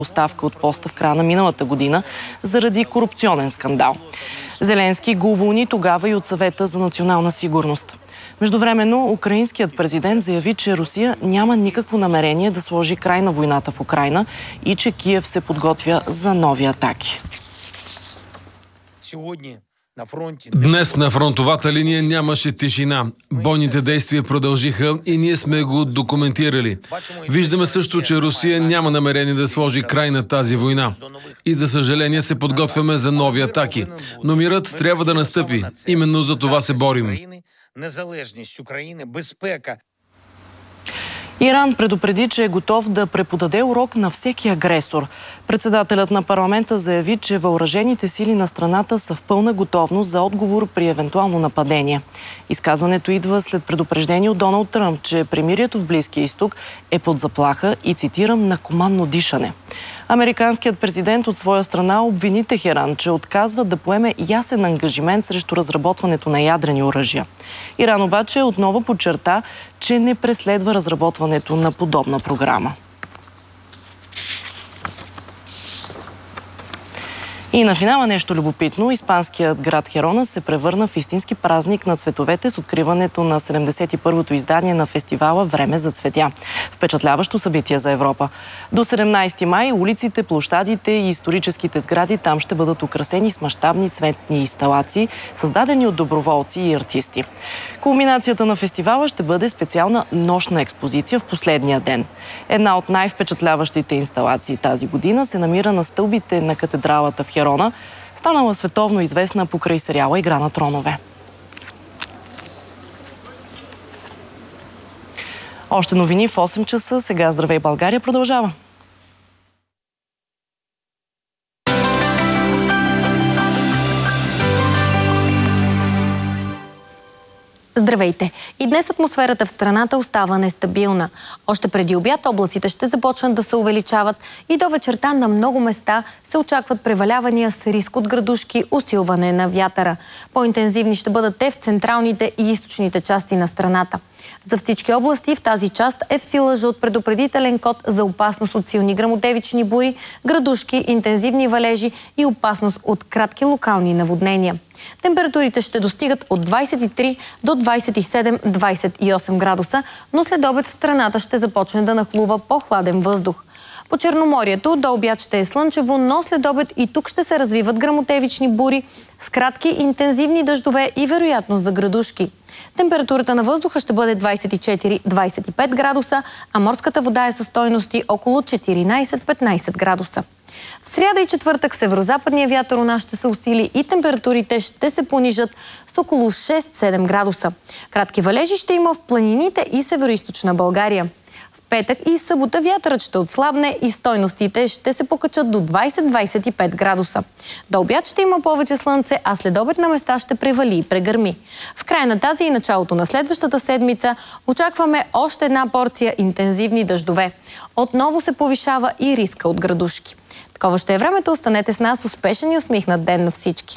оставка от поста в края на миналата година заради корупционен скандал. Зеленски го уволни тогава и от Съвета за национална сигурност. Междувременно, украинският президент заяви, че Русия няма никакво намерение да сложи край на войната в Украйна и че Киев се подготвя за нови атаки. Днес на фронтовата линия нямаше тишина. Бойните действия продължиха и ние сме го документирали. Виждаме също, че Русия няма намерение да сложи край на тази война. И за съжаление се подготвяме за нови атаки. Но мирът трябва да настъпи. Именно за това се борим. Иран предупреди, че е готов да преподаде урок на всеки агресор. Председателят на парламента заяви, че въоръжените сили на страната са в пълна готовност за отговор при евентуално нападение. Изказването идва след предупреждение от Доналд Тръмп, че премирието в Близкия изток е под заплаха и, цитирам, на командно дишане. Американският президент от своя страна обвини Техеран, че отказва да поеме ясен ангажимент срещу разработването на ядрени оръжия. Иран обаче отново подчерта, че не преследва разработването на подобна програма. И на финала нещо любопитно. Испанският град Херона се превърна в истински празник на цветовете с откриването на 71-то издание на фестивала «Време за цветя». Впечатляващо събитие за Европа. До 17 май улиците, площадите и историческите сгради там ще бъдат украсени с мащабни цветни инсталации, създадени от доброволци и артисти. Кулминацията на фестивала ще бъде специална нощна експозиция в последния ден. Една от най-впечатляващите инсталации тази година се намира на стълбите на катедралата в Херона, станала световно известна покрай сериала «Игра на тронове». Още новини в 8 часа. Сега Здравей България продължава. Здравейте! И днес атмосферата в страната остава нестабилна. Още преди обяд облаците ще започнат да се увеличават и до вечерта на много места се очакват превалявания с риск от градушки, усилване на вятъра. По-интензивни ще бъдат те в централните и източните части на страната. За всички области в тази част е в сила жълт предупредителен код за опасност от силни гръмотевични бури, градушки, интензивни валежи и опасност от кратки локални наводнения. Температурите ще достигат от 23 до 27-28 градуса, но след обед в страната ще започне да нахлува по-хладен въздух. По Черноморието до обяд ще е слънчево, но след обед и тук ще се развиват гръмотевични бури с кратки интензивни дъждове и вероятност за градушки. Температурата на въздуха ще бъде 24-25 градуса, а морската вода е със стойности около 14-15 градуса. В сряда и четвъртък северозападния вятър у нас ще се усили и температурите ще се понижат с около 6-7 градуса. Кратки валежи ще има в планините и североизточна България. В петък и събота вятърът ще отслабне и стойностите ще се покачат до 20-25 градуса. До обяд ще има повече слънце, а след обед на места ще превали и прегърми. В края на тази и началото на следващата седмица очакваме още една порция интензивни дъждове. Отново се повишава и риска от градушки. Такова ще е времето. Останете с нас. Успешен и усмихнат ден на всички!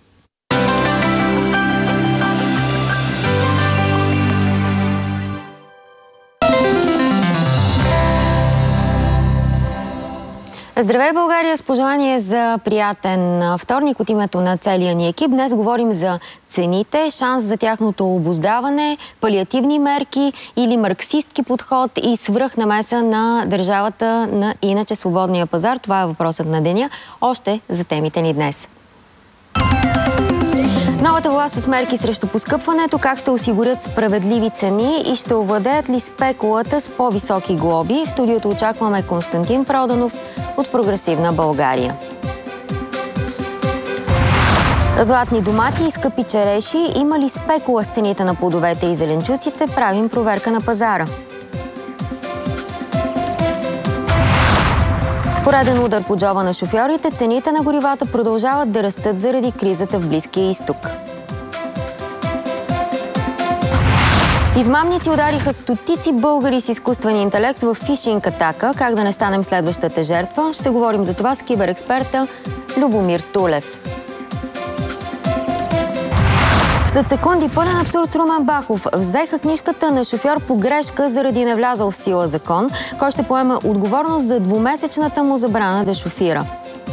Здравей, България! С пожелание за приятен вторник от името на целия ни екип. Днес говорим за цените, шанс за тяхното обуздаване, палиативни мерки или марксистки подход и свръхнамеса на държавата на иначе свободния пазар. Това е въпросът на деня. Още за темите ни днес. Новата власт с мерки срещу поскъпването, как ще осигурят справедливи цени и ще овладеят ли спекулата с по-високи глоби? В студиото очакваме Константин Проданов от Прогресивна България. Златни домати и скъпи череши. Има ли спекула с цените на плодовете и зеленчуците? Правим проверка на пазара. Пореден удар по джоба на шофьорите, цените на горивата продължават да растат заради кризата в Близкия изток. Измамници удариха стотици българи с изкуствен интелект в фишинг атака. Как да не станем следващата жертва? Ще говорим за това с киберексперта Любомир Тулев. След секунди пълен абсурд с Румен Бахов. Взеха книжката на шофьор по грешка заради невлязъл в сила закон, който ще поеме отговорност за двумесечната му забрана да шофира.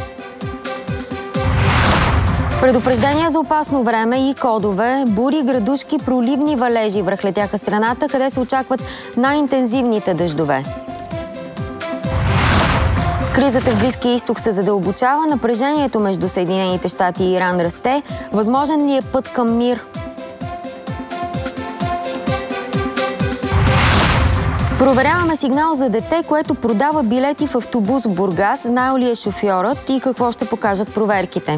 Предупреждения за опасно време и кодове, бури, градушки, проливни валежи връхлетяха страната, къде се очакват най-интензивните дъждове. Кризата в Близкия изток се задълбочава, напрежението между Съединените щати и Иран расте. Възможен ли е път към мир? Проверяваме сигнал за дете, което продава билети в автобус в Бургас. Знаел ли е шофьорът и какво ще покажат проверките?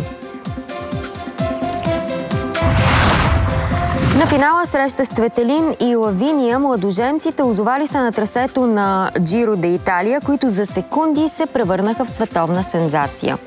На финала среща с Цветелин и Лавиния младоженците озовали се на трасето на Джиро де Италия, които за секунди се превърнаха в световна сензация.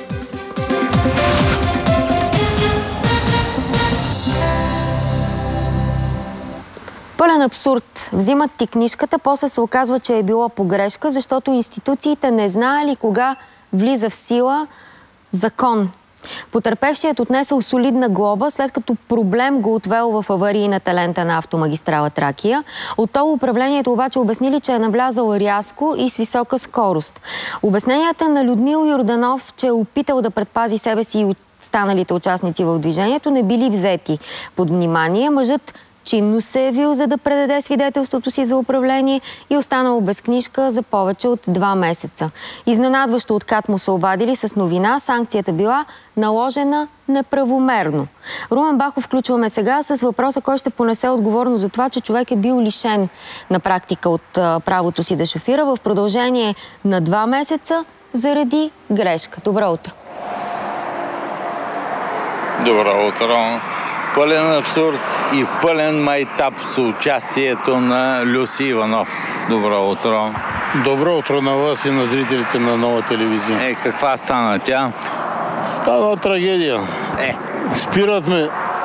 Пълен абсурд. Взимат ти книжката, после се оказва, че е било погрешка, защото институциите не знаели кога влиза в сила закон. Потърпевшият отнесъл солидна глоба, след като проблем го отвел в аварийната лента на автомагистрала Тракия. От това управлението обаче обяснили, че е навлязал рязко и с висока скорост. Обясненията на Людмил Йорданов, че е опитал да предпази себе си и останалите участници в движението, не били взети под внимание. Мъжът чинно се е явил, за да предаде свидетелството си за управление и останало без книжка за повече от 2 месеца. Изненадващо от КАТ му се обадили с новина, санкцията била наложена неправомерно. Румен Бахов включваме сега с въпроса, кой ще понесе отговорност за това, че човек е бил лишен на практика от правото си да шофира в продължение на 2 месеца заради грешка. Добро утро! Добро утро! Пълен абсурд и пълен майтап с участието на Люси Иванов. Добро утро. Добро утро на вас и на зрителите на Нова телевизия. Каква стана тя? Стана трагедия. Спират ме...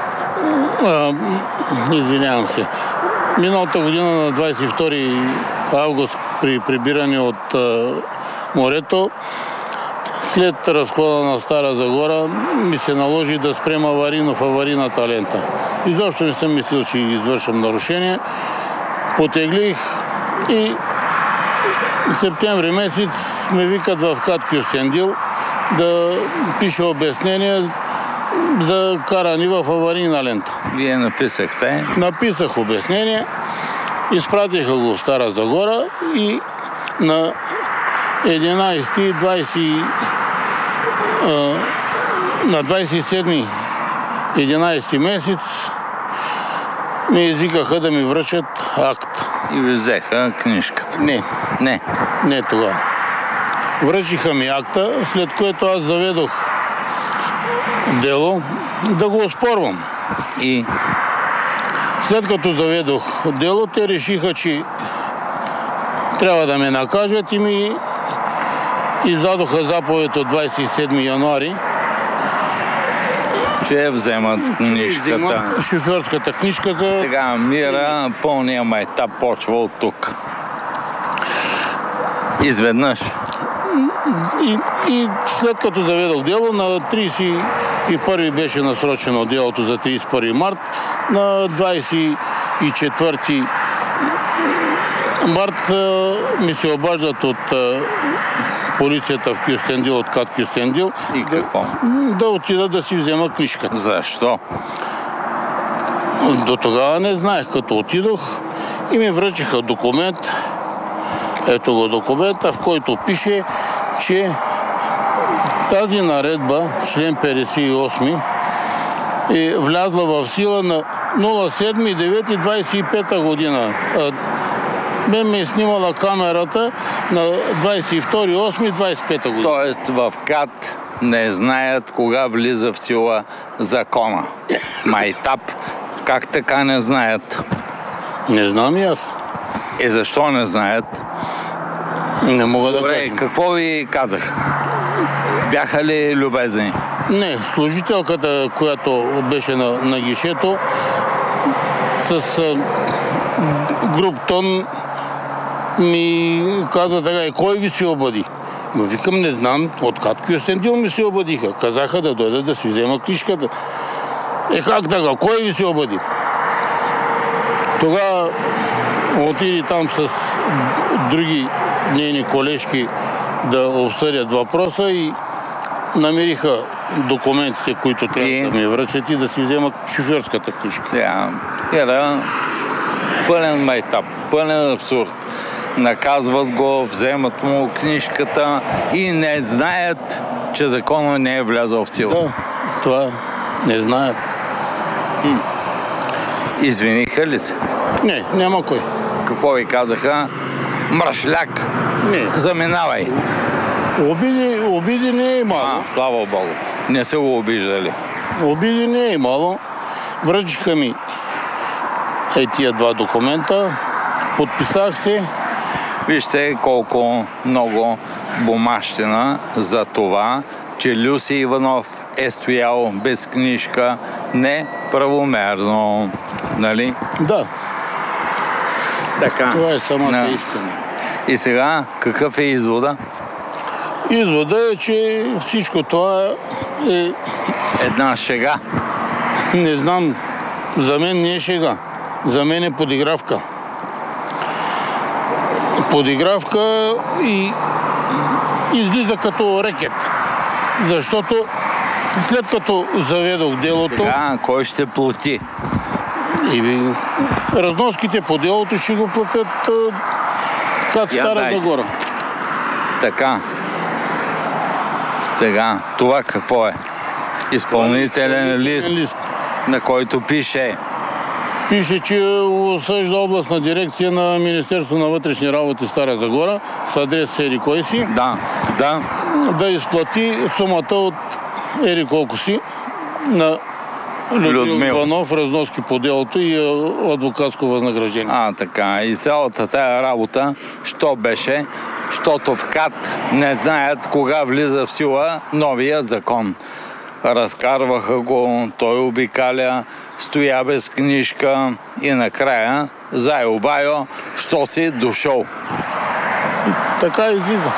извинявам се. Миналата година на 22 август при прибиране от морето, след разхода на Стара Загора ми се наложи да спрем аварийно в аварийната лента. Изобщо не съм мислил, че извършвам нарушение. Потеглих и септември месец ме викат в КАТ Кюстендил да пише обяснение за каране в аварийна лента. Вие написахте? Написах обяснение, изпратиха го в Стара Загора и на 11 и 20 на 27 11 месец ме извикаха да ми връчат акт. И ви взеха книжката? Не тогава. Връчиха ми акта, след което аз заведох дело да го оспорвам. И след като заведох дело, те решиха, че трябва да ме накажат и ми издадоха заповед от 27 януари. Че вземат книжката. Вземат шофьорската книжка за... Сега мира, пълния майтап почва от тук. Изведнъж. И след като заведох дело, на 31 беше насрочено делото за 31 март, на 24 март ми се обаждат от полицията в Кюстендил, от КАТ Кюстендил. И какво? Да отида да си взема книжката. Защо? До тогава не знаех. Като отидох и ми връчиха документ. Ето го документа, в който пише, че тази наредба, член 58, е влязла в сила на 07.09.25 година. Мен ме е снимала камерата на 22.08.25 година. Тоест в КАТ не знаят кога влиза в сила закона. Майтап, как така не знаят? Не знам и аз. Защо не знаят? Не мога да кажа. Добре, какво ви казах? Бяха ли любезни? Не, служителката, която беше на гишето, с груб тон ми каза така: кой ви се обади? Викам, не знам, от КАТ Кюстендил ми се обадиха. Казаха да дойдат да си взема книжката. Как така? Кой ви се обади? Тогава отиди там с други нейни колежки да обсъдят въпроса и намериха документите, които трябва да ми връчат и да си вземат шофьорската книжка. Era пълен майтап, пълен абсурд. Наказват го, вземат му книжката и не знаят, че законът не е влязъл в сила. Да, това не знаят. Извиниха ли се? Не, няма кой. Какво ви казаха? Мрашляк! Не. Заминавай! Обиди не е имало. Слава Богу. Не са го обиждали. Обиди не е имало. Връчиха ми тия два документа. Подписах се. Вижте колко много бумащина за това, че Люси Иванов е стоял без книжка неправомерно. Нали? Да. Така. Това е самата истина. И сега, какъв е извода? Извода е, че всичко това е... Една шега. Не знам. За мен не е шега. За мен е подигравка. Подигравка и излиза като рекет. Защото след като заведох делото... Сега, кой ще плати? Разноските по делото ще го платят КАТ Стара Загора. Така. Сега, това какво е? Изпълнителен лист, на който пише... Пише, че осъжда областна дирекция на Министерство на вътрешни работи Стара Загора с адрес еди кой си. Да изплати сумата от еди колко си на Людмил Иванов, разноски по делото и адвокатско възнаграждение. Така. И цялата тая работа, що беше? Щото в КАТ не знаят кога влиза в сила новия закон. Разкарваха го, той обикаля, стоя без книжка и накрая, зайо-байо, що си дошъл. Така излиза.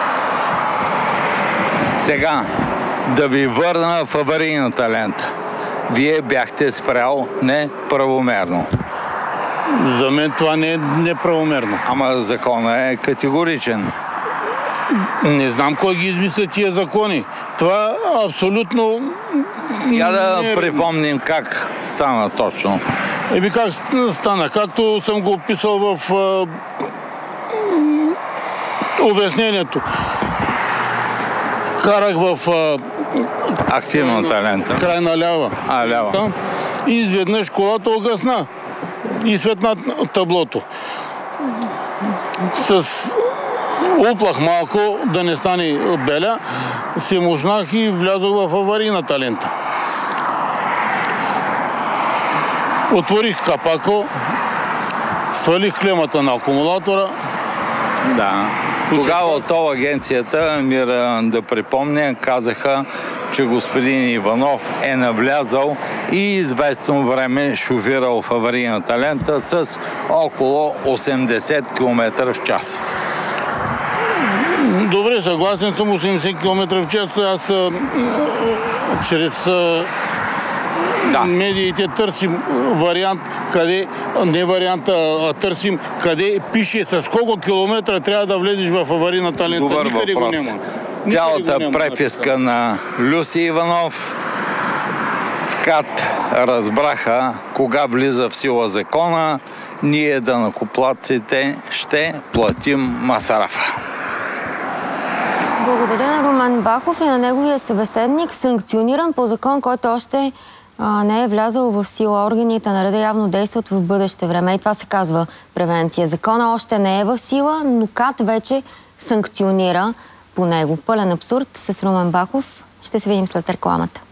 Сега, да ви върна в аварийната лента. Вие бяхте спрял неправомерно. За мен това не е неправомерно. Ама законът е категоричен. Не знам кой ги измисля тия закони. Това абсолютно... Я да припомним как стана точно. Как стана? Както съм го описал в обяснението. Карах в активната лента. Крайна лява. Лява. И изведнъж колата огъсна. И светна таблото. Уплах малко да не стане беля, се мушнах и влязох в аварийната лента. Отворих капако, свалих клемата на акумулатора. Да. Тогава от това агенцията, да припомня, казаха, че господин Иванов е навлязал и известно време шофирал в аварийната лента с около 80 км в час. Добре, съгласен съм, 80 км в час. Аз чрез медиите търсим вариант, търсим къде пише с колко километра трябва да влезеш в аварийната лента. Добър Никъде въпрос. го няма. Цялата преписка на Люси Иванов в КАТ разбраха кога влиза в сила закона. Ние данъкоплатците ще платим масарафа. Благодаря на Румен Бахов и на неговия събеседник, санкциониран по закон, който още не е влязъл в сила. Органите на реда явно действат в бъдеще време. И това се казва превенция. Закона още не е в сила, но КАТ вече санкционира по него. Пълен абсурд с Румен Бахов. Ще се видим след рекламата.